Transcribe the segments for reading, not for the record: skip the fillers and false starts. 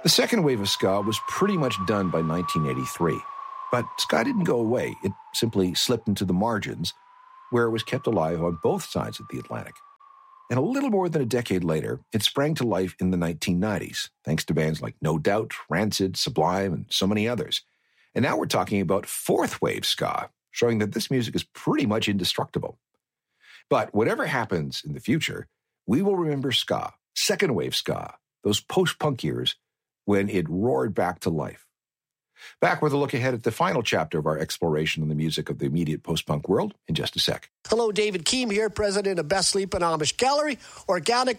The second wave of ska was pretty much done by 1983. But ska didn't go away. It simply slipped into the margins, where it was kept alive on both sides of the Atlantic. And a little more than a decade later, it sprang to life in the 1990s, thanks to bands like No Doubt, Rancid, Sublime, and so many others. And now we're talking about fourth wave ska, showing that this music is pretty much indestructible. But whatever happens in the future, we will remember ska, second wave ska, those post-punk years when it roared back to life. Back with a look ahead at the final chapter of our exploration on the music of the immediate post-punk world in just a sec. Hello, David Keem here, president of Best Sleep and Amish Gallery. Organic,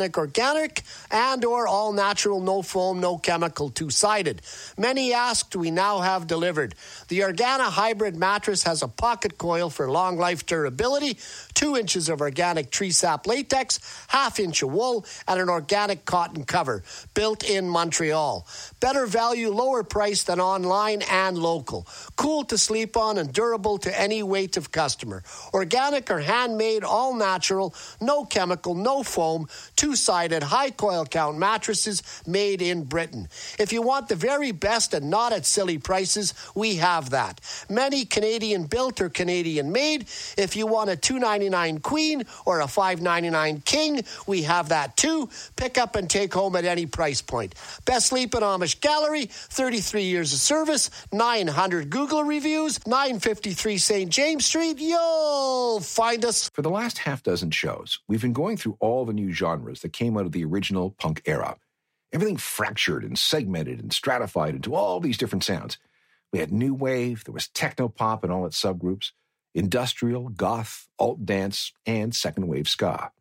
and or all natural, no foam, no chemical, two-sided. Many asked, we now have delivered. The Organa Hybrid mattress has a pocket coil for long life durability, 2 inches of organic tree sap latex, 1/2 inch of wool, and an organic cotton cover, built in Montreal. Better value, lower price than online and local. Cool to sleep on and durable to any weight of customer. Organic or handmade, all natural, no chemical, no foam, two-sided, high coil count mattresses made in Britain. If you want the very best and not at silly prices, we have that. Many Canadian built or Canadian made. If you want a $299 queen or a $599 king, we have that too. Pick up and take home at any price point. Best Sleep and Amish Gallery, 33 years of service, 900 Google reviews, 953 St. James Street. You'll find us. For the last half dozen shows, we've been going through all the new genres that came out of the original punk era. Everything fractured and segmented and stratified into all these different sounds. We had new wave, there was techno-pop and all its subgroups, industrial, goth, alt dance, and second wave ska.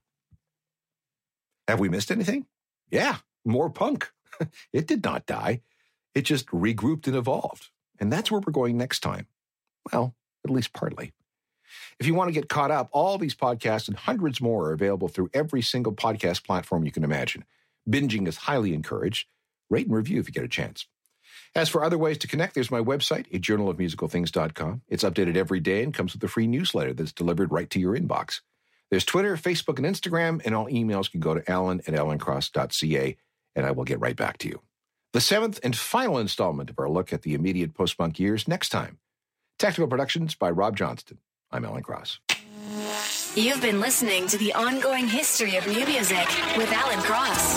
Have we missed anything? Yeah, more punk. It did not die. It just regrouped and evolved. And that's where we're going next time. Well, at least partly. If you want to get caught up, all these podcasts and hundreds more are available through every single podcast platform you can imagine. Binging is highly encouraged. Rate and review if you get a chance. As for other ways to connect, there's my website, ajournalofmusicalthings.com. It's updated every day and comes with a free newsletter that's delivered right to your inbox. There's Twitter, Facebook, and Instagram, and all emails can go to alan@alancross.ca, and I will get right back to you. The seventh and final installment of our look at the immediate post-punk years next time. Technical productions by Rob Johnston. I'm Alan Cross. You've been listening to The Ongoing History of New Music with Alan Cross.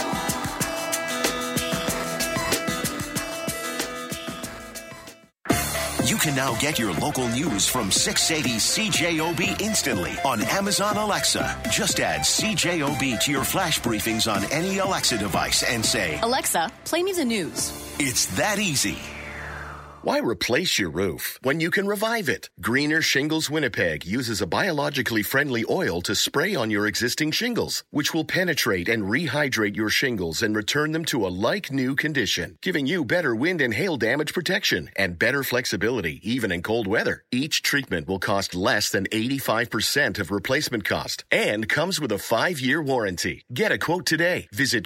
You can now get your local news from 680 CJOB instantly on Amazon Alexa. Just add CJOB to your flash briefings on any Alexa device and say, Alexa, play me the news. It's that easy. Why replace your roof when you can revive it? Greener Shingles Winnipeg uses a biologically friendly oil to spray on your existing shingles, which will penetrate and rehydrate your shingles and return them to a like-new condition, giving you better wind and hail damage protection and better flexibility, even in cold weather. Each treatment will cost less than 85% of replacement cost and comes with a 5-year warranty. Get a quote today. Visit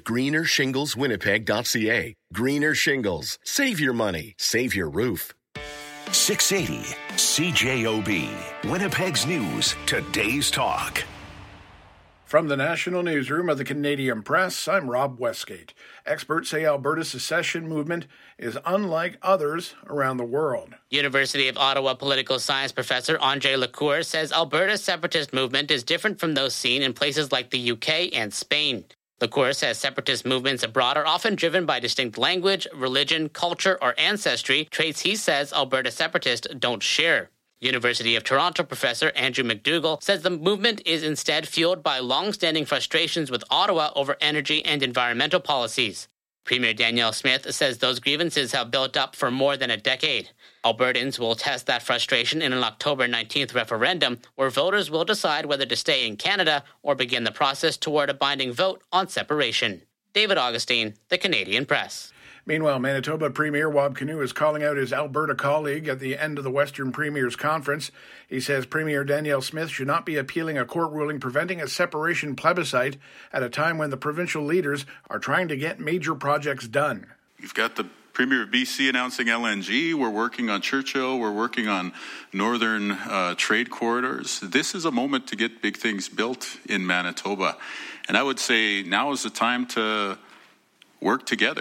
greenershingleswinnipeg.ca. Greener Shingles. Save your money. Save your roof. 680 CJOB. Winnipeg's News. Today's Talk. From the National Newsroom of the Canadian Press, I'm Rob Westgate. Experts say Alberta's secession movement is unlike others around the world. University of Ottawa political science professor Andre Lacour says Alberta's separatist movement is different from those seen in places like the UK and Spain. Lacour says separatist movements abroad are often driven by distinct language, religion, culture, or ancestry, traits he says Alberta separatists don't share. University of Toronto professor Andrew McDougall says the movement is instead fueled by long-standing frustrations with Ottawa over energy and environmental policies. Premier Danielle Smith says those grievances have built up for more than a decade. Albertans will test that frustration in an October 19th referendum, where voters will decide whether to stay in Canada or begin the process toward a binding vote on separation. David Augustine, The Canadian Press. Meanwhile, Manitoba Premier Wab Kinew is calling out his Alberta colleague at the end of the Western Premiers Conference. He says Premier Danielle Smith should not be appealing a court ruling preventing a separation plebiscite at a time when the provincial leaders are trying to get major projects done. You've got the Premier of BC announcing LNG. We're working on Churchill. We're working on northern trade corridors. This is a moment to get big things built in Manitoba. And I would say now is the time to work together.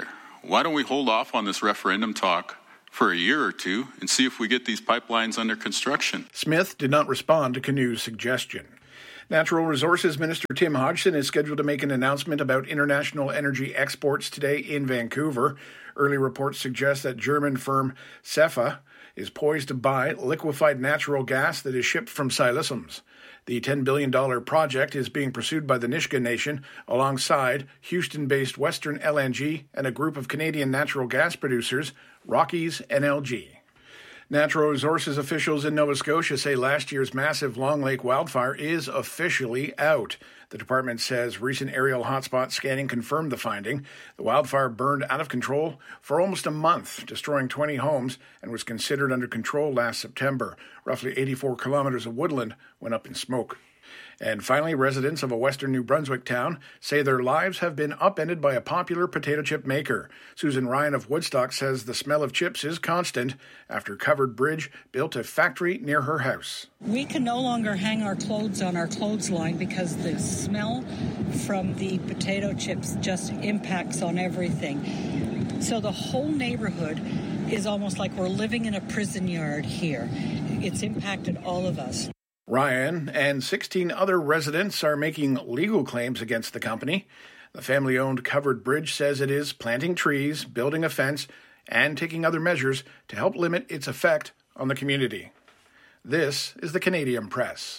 why don't we hold off on this referendum talk for a year or two and see if we get these pipelines under construction? Smith did not respond to Canoe's suggestion. Natural Resources Minister Tim Hodgson is scheduled to make an announcement about international energy exports today in Vancouver. Early reports suggest that German firm Cefa is poised to buy liquefied natural gas that is shipped from Silesums. The $10 billion project is being pursued by the Nisga'a Nation alongside Houston-based Western LNG and a group of Canadian natural gas producers, Rockies NLG. Natural Resources officials in Nova Scotia say last year's massive Long Lake wildfire is officially out. The department says recent aerial hotspot scanning confirmed the finding. The wildfire burned out of control for almost a month, destroying 20 homes, and was considered under control last September. Roughly 84 kilometers of woodland went up in smoke. And finally, residents of a western New Brunswick town say their lives have been upended by a popular potato chip maker. Susan Ryan of Woodstock says the smell of chips is constant after Covered Bridge built a factory near her house. We can no longer hang our clothes on our clothesline because the smell from the potato chips just impacts on everything. So the whole neighborhood is almost like we're living in a prison yard here. It's impacted all of us. Ryan and 16 other residents are making legal claims against the company. The family-owned Covered Bridge says it is planting trees, building a fence, and taking other measures to help limit its effect on the community. This is the Canadian Press.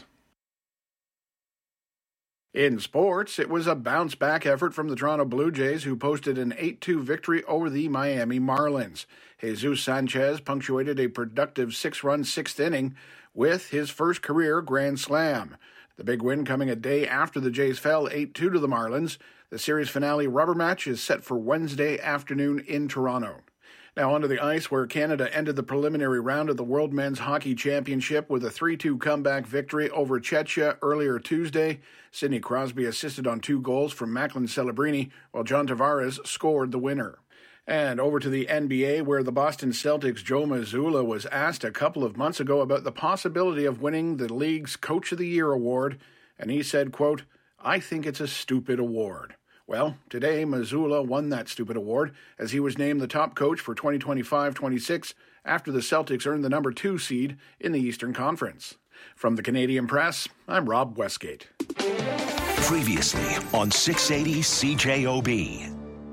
In sports, it was a bounce-back effort from the Toronto Blue Jays, who posted an 8-2 victory over the Miami Marlins. Jesus Sanchez punctuated a productive 6-run sixth inning with his first career grand slam. The big win coming a day after the Jays fell 8-2 to the Marlins. The series finale rubber match is set for Wednesday afternoon in Toronto. Now onto the ice, where Canada ended the preliminary round of the World Men's Hockey Championship with a 3-2 comeback victory over Czechia earlier Tuesday. Sidney Crosby assisted on 2 goals from Macklin Celebrini, while John Tavares scored the winner. And over to the NBA, where the Boston Celtics' Joe Mazzulla was asked a couple of months ago about the possibility of winning the league's Coach of the Year award, and he said, quote, "I think it's a stupid award." Well, today Mazzulla won that stupid award as he was named the top coach for 2025-26 after the Celtics earned the number 2 seed in the Eastern Conference. From the Canadian Press, I'm Rob Westgate. Previously on 680 CJOB.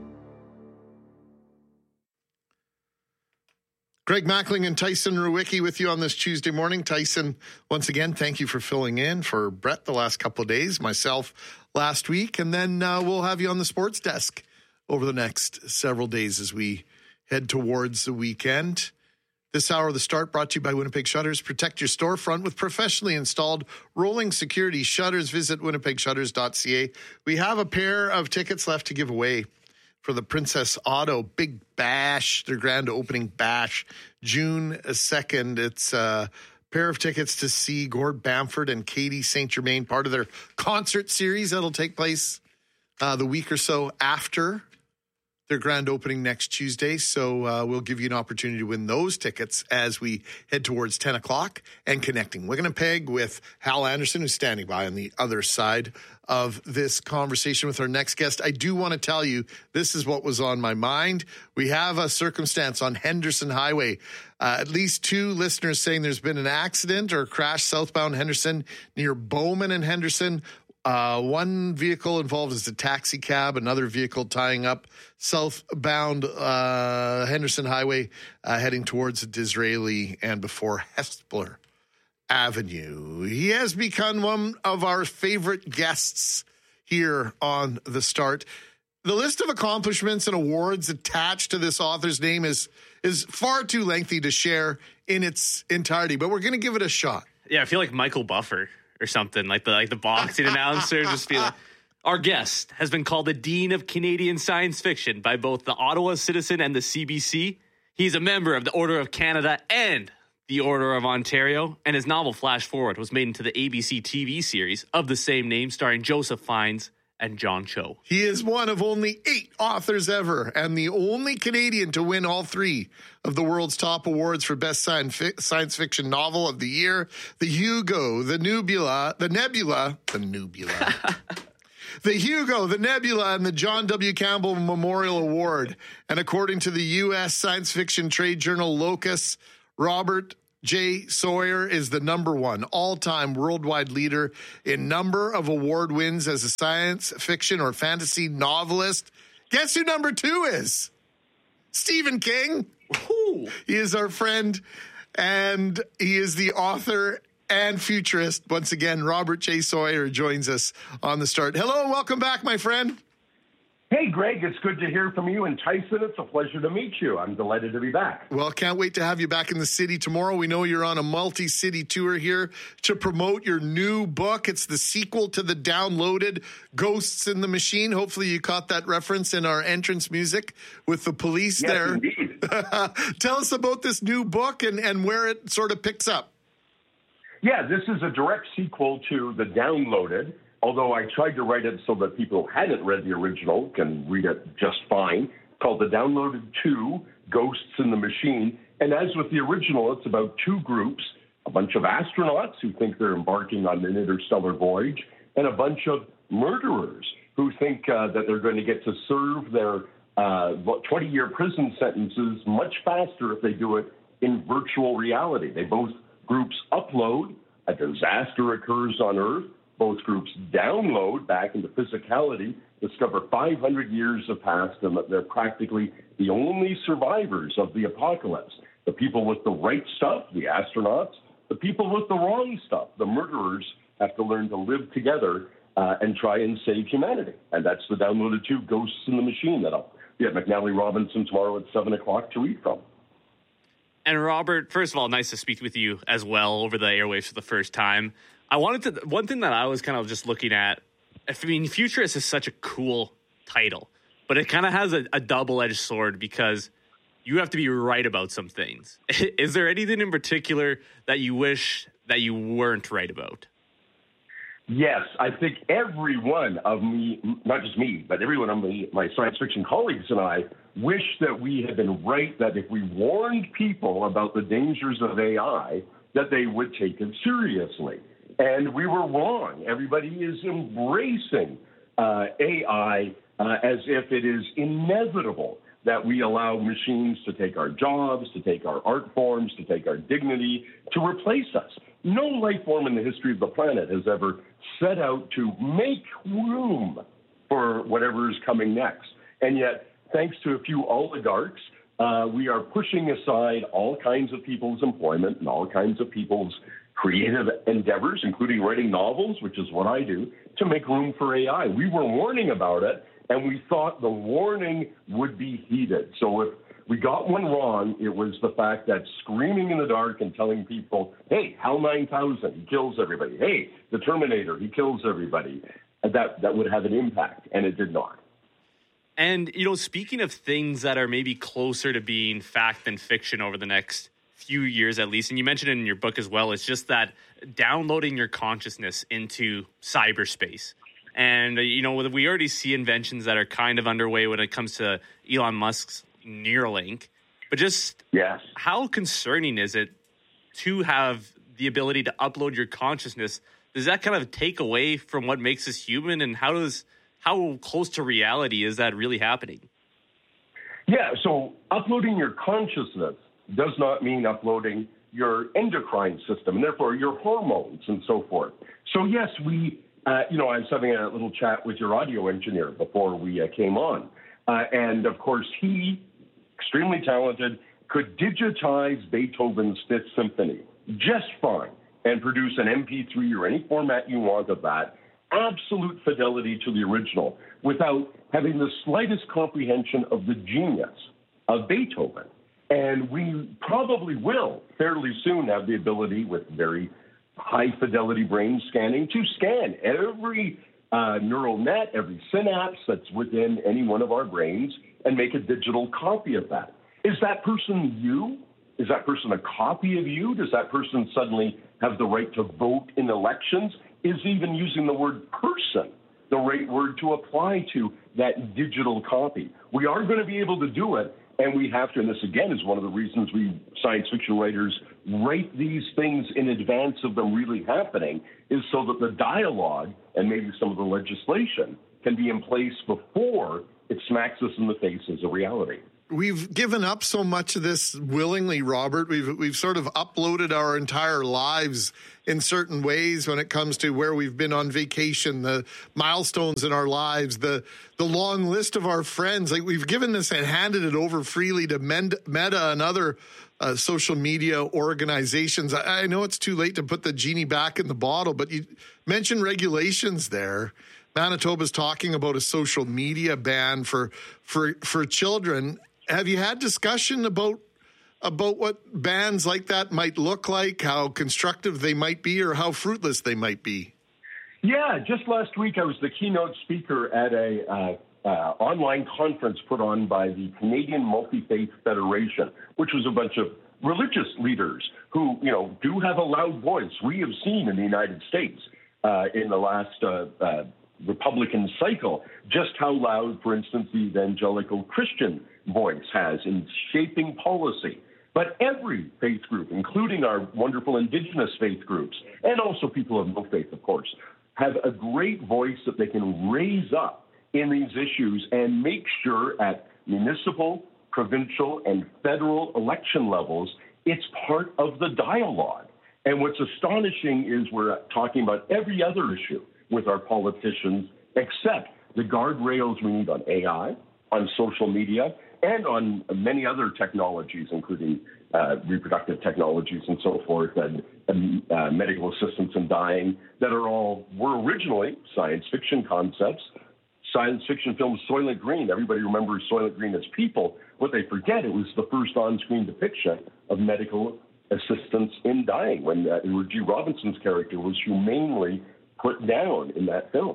Greg Mackling and Tyson Ruwicki with you on this Tuesday morning. Tyson, once again, thank you for filling in for Brett the last couple of days, myself last week, and then we'll have you on the sports desk over the next several days as we head towards the weekend. This hour of the start brought to you by Winnipeg Shutters. Protect your storefront with professionally installed rolling security shutters. Visit winnipegshutters.ca. We have a pair of tickets left to give away for the Princess Auto Big Bash, their grand opening bash, June 2nd. It's a pair of tickets to see Gord Bamford and Katie St. Germain, part of their concert series that'll take place the week or so after their grand opening next Tuesday. So we'll give you an opportunity to win those tickets as we head towards 10 o'clock and connecting Winnipeg with Hal Anderson, who's standing by on the other side of this conversation with our next guest. I do want to tell you, this is what was on my mind. We have a circumstance on Henderson Highway. At least 2 listeners saying there's been an accident or crash southbound Henderson near Bowman and Henderson. One vehicle involved is a taxi cab, another vehicle tying up southbound Henderson Highway heading towards Disraeli and before Hespeler Avenue. He has become one of our favorite guests here on The Start. The list of accomplishments and awards attached to this author's name is far too lengthy to share in its entirety, but we're going to give it a shot. Yeah, I feel like Michael Buffer or something, like the boxing announcer. Just feel like our guest has been called the Dean of Canadian Science Fiction by both the Ottawa Citizen and the CBC. He's a member of the Order of Canada and the Order of Ontario, and his novel Flash Forward was made into the ABC TV series of the same name, starring Joseph Fiennes and John Cho. He is one of only 8 authors ever and the only Canadian to win all 3 of the world's top awards for Best Science Fiction Novel of the Year, the Hugo, the Nebula. the Hugo, the Nebula, and the John W. Campbell Memorial Award. And according to the U.S. science fiction trade journal Locus, Robert J. Sawyer is the number one all-time worldwide leader in number of award wins as a science fiction or fantasy novelist. Guess who number 2 is? Stephen King. Ooh. He is our friend, and he is the author and futurist. Once again, Robert J. Sawyer joins us on the start. Hello, welcome back, my friend. Hey, Greg, it's good to hear from you. And Tyson, it's a pleasure to meet you. I'm delighted to be back. Well, can't wait to have you back in the city tomorrow. We know you're on a multi-city tour here to promote your new book. It's the sequel to the downloaded Ghosts in the Machine. Hopefully you caught that reference in our entrance music with the police there. Indeed. Tell us about this new book and where it sort of picks up. Yeah, this is a direct sequel to the downloaded, although I tried to write it so that people who hadn't read the original can read it just fine, called The Downloaded 2, Ghosts in the Machine. And as with the original, it's about two groups, a bunch of astronauts who think they're embarking on an interstellar voyage, and a bunch of murderers who think that they're going to get to serve their 20-year prison sentences much faster if they do it in virtual reality. Both groups upload, a disaster occurs on Earth. Both groups download back into physicality, discover 500 years have passed, and that they're practically the only survivors of the apocalypse. The people with the right stuff, the astronauts, the people with the wrong stuff, the murderers, have to learn to live together and try and save humanity. And that's the Downloaded 2, Ghosts in the Machine, that'll be at McNally Robinson tomorrow at 7 o'clock to read from. And Robert, first of all, nice to speak with you as well over the airwaves for the first time. One thing that I was kind of just looking at, I mean, Futurist is such a cool title, but it kind of has a double-edged sword because you have to be right about some things. Is there anything in particular that you wish that you weren't right about? Yes, I think every one of me, not just me, but every one of my science fiction colleagues and I wish that we had been right, that if we warned people about the dangers of AI, that they would take it seriously. And we were wrong. Everybody is embracing AI as if it is inevitable that we allow machines to take our jobs, to take our art forms, to take our dignity, to replace us. No life form in the history of the planet has ever set out to make room for whatever is coming next. And yet, thanks to a few oligarchs, we are pushing aside all kinds of people's employment and all kinds of people's creative endeavors, including writing novels, which is what I do, to make room for AI. We were warning about it, and we thought the warning would be heeded. So if we got one wrong, it was the fact that screaming in the dark and telling people, hey, HAL 9000, he kills everybody. Hey, the Terminator, he kills everybody. That would have an impact, and it did not. And, you know, speaking of things that are maybe closer to being fact than fiction over the next few years at least, and you mentioned it in your book as well, it's just that downloading your consciousness into cyberspace. And, you know, we already see inventions that are kind of underway when it comes to Elon Musk's Neuralink. But just how concerning is it to have the ability to upload your consciousness? Does that kind of take away from what makes us human? And how close to reality is that really happening? Yeah, so uploading your consciousness does not mean uploading your endocrine system and therefore your hormones and so forth. So yes, I was having a little chat with your audio engineer before we came on. And of course, he, extremely talented, could digitize Beethoven's Fifth Symphony just fine and produce an MP3 or any format you want of that, absolute fidelity to the original, without having the slightest comprehension of the genius of Beethoven. And we probably will fairly soon have the ability with very high-fidelity brain scanning to scan every neural net, every synapse that's within any one of our brains and make a digital copy of that. Is that person you? Is that person a copy of you? Does that person suddenly have the right to vote in elections? Is even using the word person the right word to apply to that digital copy? We are going to be able to do it, And we have to, and this again is one of the reasons we science fiction writers write these things in advance of them really happening, is so that the dialogue and maybe some of the legislation can be in place before it smacks us in the face as a reality. We've given up so much of this willingly, Robert. We've sort of uploaded our entire lives in certain ways when it comes to where we've been on vacation, the milestones in our lives, the long list of our friends. Like, we've given this and handed it over freely to Meta and other social media organizations. I know it's too late to put the genie back in the bottle, but you mentioned regulations there. Manitoba's talking about a social media ban for children. Have you had discussion about what bans like that might look like, how constructive they might be, or how fruitless they might be? Yeah, just last week I was the keynote speaker at a online conference put on by the Canadian Multi-Faith Federation, which was a bunch of religious leaders who, do have a loud voice. We have seen in the United States in the last Republican cycle just how loud, for instance, the evangelical Christian voice has in shaping policy. But every faith group, including our wonderful Indigenous faith groups, and also people of no faith, of course, have a great voice that they can raise up in these issues and make sure at municipal, provincial, and federal election levels, it's part of the dialogue. And what's astonishing is we're talking about every other issue with our politicians except the guardrails we need on AI, on social media, and on many other technologies, including reproductive technologies and so forth, and medical assistance in dying, that were originally science fiction concepts. Science fiction film Soylent Green, everybody remembers Soylent Green as people. What they forget, it was the first on-screen depiction of medical assistance in dying, when Edward G. Robinson's character was humanely put down in that film.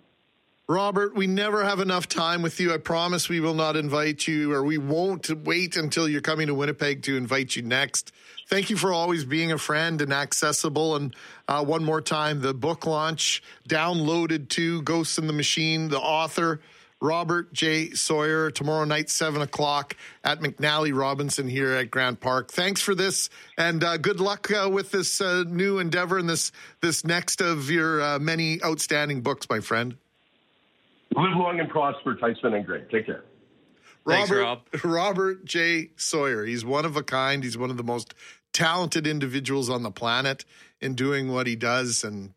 Robert, we never have enough time with you. I promise we will not invite you, or we won't wait until you're coming to Winnipeg to invite you next. Thank you for always being a friend and accessible. And one more time, the book launch, downloaded to Ghosts in the Machine, the author, Robert J. Sawyer, tomorrow night, 7 o'clock at McNally Robinson here at Grant Park. Thanks for this, and good luck with this new endeavor and this next of your many outstanding books, my friend. Live long and prosper, Tyson and Greg. Take care. Thanks, Rob. Robert J. Sawyer. He's one of a kind. He's one of the most talented individuals on the planet in doing what he does. And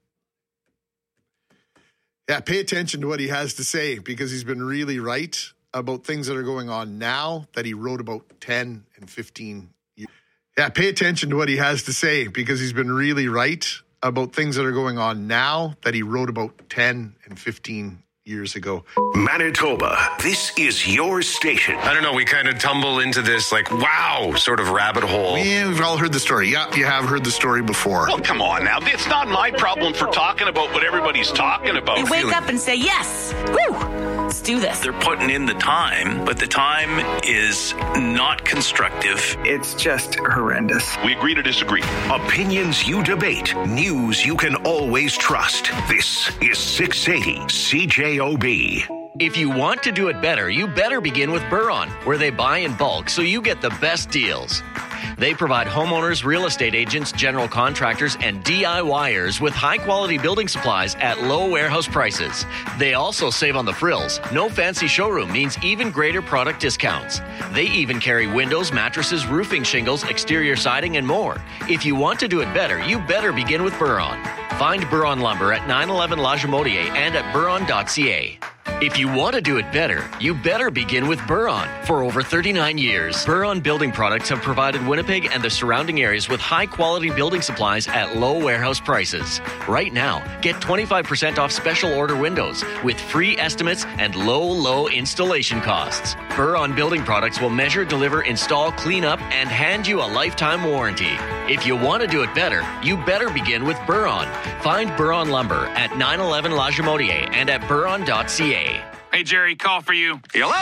yeah, pay attention to what he has to say, because he's been really right about things that are going on now that he wrote about 10 and 15 years. Yeah, pay attention to what he has to say, because he's been really right about things that are going on now that he wrote about 10 and 15 years ago. Manitoba, this is your station. I don't know, we kind of tumble into this wow sort of rabbit hole. Yeah, we've all heard the story. Yeah, you have heard the story before. Well, come on now. It's not my problem for talking about what everybody's talking about. You wake up and say, yes, woo, let's do this. They're putting in the time, but the time is not constructive. It's just horrendous. We agree to disagree. Opinions you debate, news you can always trust. This is 680 CJOB. If you want to do it better, you better begin with Buron, where they buy in bulk so you get the best deals. They provide homeowners, real estate agents, general contractors, and DIYers with high-quality building supplies at low warehouse prices. They also save on the frills. No fancy showroom means even greater product discounts. They even carry windows, mattresses, roofing shingles, exterior siding, and more. If you want to do it better, you better begin with Buron. Find Buron Lumber at 911 La Jamotier and at buron.ca. If you want to do it better, you better begin with Buron. For over 39 years, Buron Building Products have provided Winnipeg and the surrounding areas with high-quality building supplies at low warehouse prices. Right now, get 25% off special order windows with free estimates and low installation costs. Buron Building Products will measure, deliver, install, clean up, and hand you a lifetime warranty. If you want to do it better, you better begin with Buron. Find Buron Lumber at 911 La Jamotier and at buron.ca. Hey, Jerry, call for you. Hello?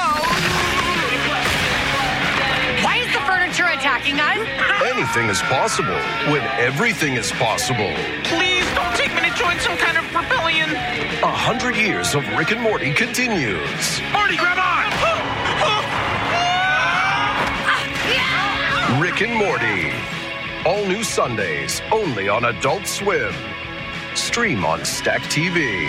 Why is the furniture attacking us? Anything is possible when everything is possible. Please don't take me to join some kind of rebellion. 100 years of Rick and Morty continues. Morty, grab on! Rick and Morty. All new Sundays, only on Adult Swim. Stream on Stack TV.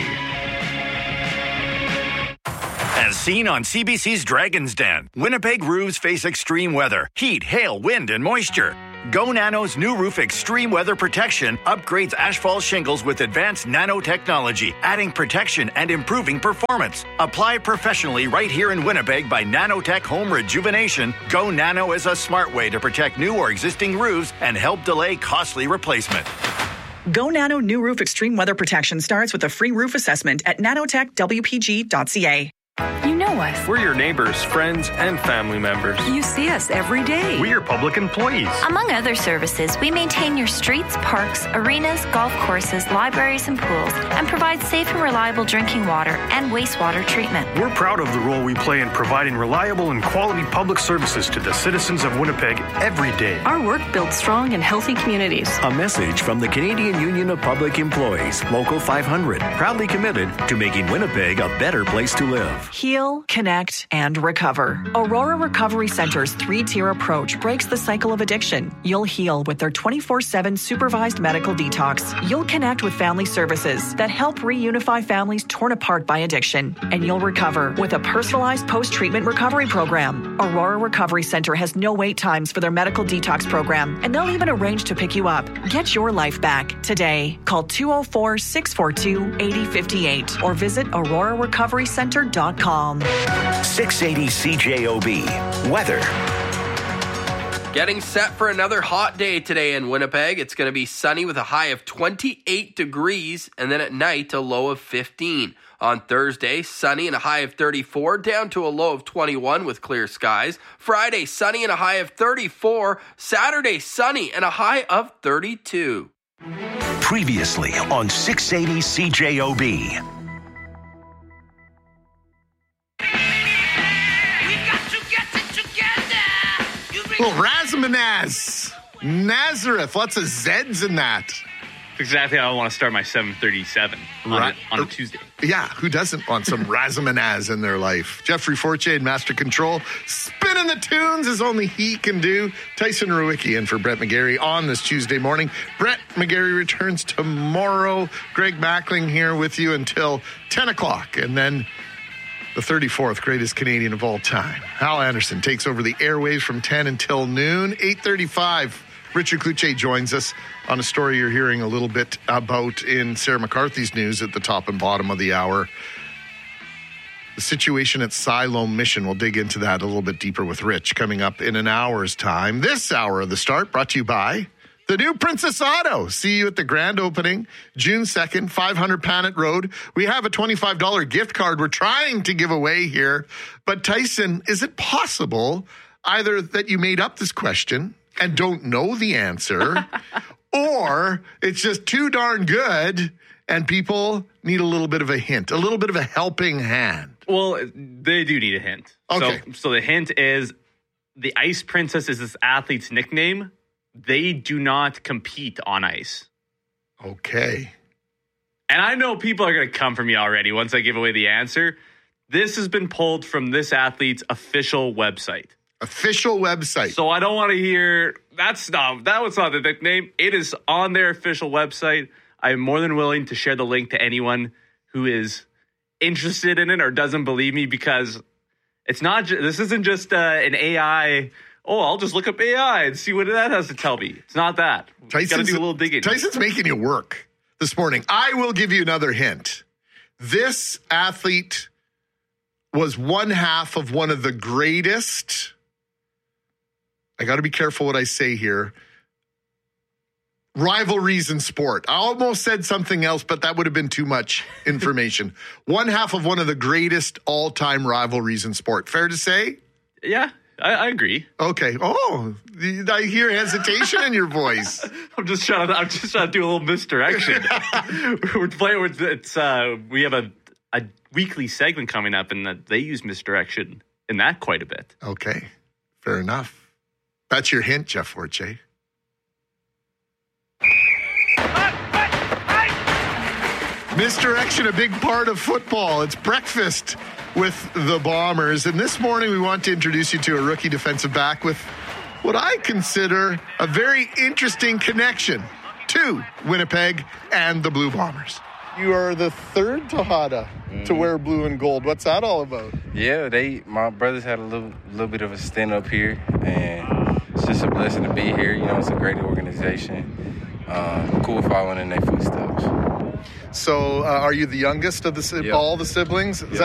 As seen on CBC's Dragon's Den, Winnipeg roofs face extreme weather, heat, hail, wind, and moisture. Go Nano's new roof extreme weather protection upgrades asphalt shingles with advanced nanotechnology, adding protection and improving performance. Apply professionally right here in Winnipeg by Nanotech Home Rejuvenation. Go Nano is a smart way to protect new or existing roofs and help delay costly replacement. Go Nano new roof extreme weather protection starts with a free roof assessment at nanotechwpg.ca. You know us. We're your neighbors, friends, and family members. You see us every day. We're your public employees. Among other services, we maintain your streets, parks, arenas, golf courses, libraries, and pools, and provide safe and reliable drinking water and wastewater treatment. We're proud of the role we play in providing reliable and quality public services to the citizens of Winnipeg every day. Our work builds strong and healthy communities. A message from the Canadian Union of Public Employees, Local 500, proudly committed to making Winnipeg a better place to live. Heal, connect, and recover. Aurora Recovery Center's 3-tier approach breaks the cycle of addiction. You'll heal with their 24/7 supervised medical detox. You'll connect with family services that help reunify families torn apart by addiction. And you'll recover with a personalized post-treatment recovery program. Aurora Recovery Center has no wait times for their medical detox program, and they'll even arrange to pick you up. Get your life back today. Call 204-642-8058 or visit aurorarecoverycenter.com. 680 CJOB. Weather. Getting set for another hot day today in Winnipeg. It's going to be sunny with a high of 28 degrees and then at night a low of 15. On Thursday, sunny and a high of 34 down to a low of 21 with clear skies. Friday, sunny and a high of 34. Saturday, sunny and a high of 32. Previously on 680 CJOB. Well, Razamanaz, Nazareth, lots of Z's in that. That's exactly how I want to start my 7:37 on a Tuesday. Yeah, who doesn't want some Razamanaz in their life? Jeffrey Fortier in Master Control, spinning the tunes as only he can do. Tyson Ruwicki in for Brett McGarry on this Tuesday morning. Brett McGarry returns tomorrow. Greg Mackling here with you until 10 o'clock, and then the 34th greatest Canadian of all time, Hal Anderson, takes over the airwaves from 10 until noon. 8:35, Richard Cloutier joins us on a story you're hearing a little bit about in Sarah McCarthy's news at the top and bottom of the hour. The situation at Siloam Mission. We'll dig into that a little bit deeper with Rich coming up in an hour's time. This hour of The Start brought to you by the new Princess Auto. See you at the grand opening, June 2nd, 500 Panet Road. We have a $25 gift card we're trying to give away here. But Tyson, is it possible either that you made up this question and don't know the answer, or it's just too darn good and people need a little bit of a hint, a little bit of a helping hand? Well, they do need a hint. Okay. So the hint is the Ice Princess is this athlete's nickname. They do not compete on ice. Okay. And I know people are going to come for me already once I give away the answer. This has been pulled from this athlete's official website. Official website. So I don't want to hear, that was not the nickname. It is on their official website. I am more than willing to share the link to anyone who is interested in it or doesn't believe me, because it's not, this isn't just an AI. Oh, I'll just look up AI and see what that has to tell me. It's not that. Got to do a little digging. Tyson's making you work this morning. I will give you another hint. This athlete was one half of one of the greatest, I got to be careful what I say here, rivalries in sport. I almost said something else, but that would have been too much information. One half of one of the greatest all-time rivalries in sport. Fair to say? Yeah. I agree. Okay. Oh, I hear hesitation in your voice. I'm just trying to do a little misdirection. We have a weekly segment coming up, and they use misdirection in that quite a bit. Okay. Fair enough. That's your hint, Jeff Fortier. Misdirection, a big part of football. It's breakfast with the Bombers. And this morning we want to introduce you to a rookie defensive back with what I consider a very interesting connection to Winnipeg and the Blue Bombers. You are the third Tejada to wear blue and gold. What's that all about? Yeah, my brothers had a little bit of a stint up here, and it's just a blessing to be here. You know, it's a great organization. Cool following in their footsteps. So, are you the youngest of all the siblings?